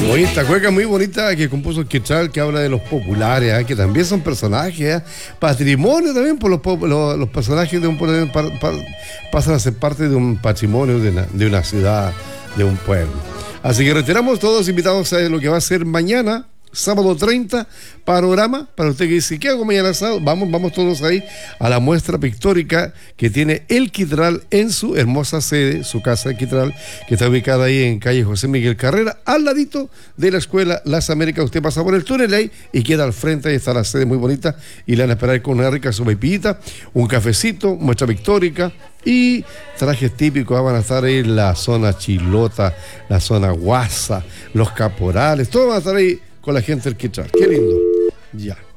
Bonita, cueca muy bonita que compuso Quetzal, que habla de los populares, que también son personajes, patrimonio también, por los personajes de un pueblo pasan a ser parte de un patrimonio de una ciudad, de un pueblo. Así que reiteramos todos invitados a lo que va a ser mañana, sábado 30, panorama, para usted que dice, ¿qué hago mañana sábado? Vamos todos ahí a la muestra pictórica que tiene el Quitral en su hermosa sede, su casa de Quitral, que está ubicada ahí en calle José Miguel Carrera, al ladito de la escuela Las Américas. Usted pasa por el túnel ahí y queda al frente, ahí está la sede muy bonita, y le van a esperar con una rica sopaipillita, un cafecito, muestra pictórica, y trajes típicos. Van a estar ahí en la zona chilota, la zona guasa, los caporales, todos van a estar ahí con la gente del Quitral. Qué lindo. Ya.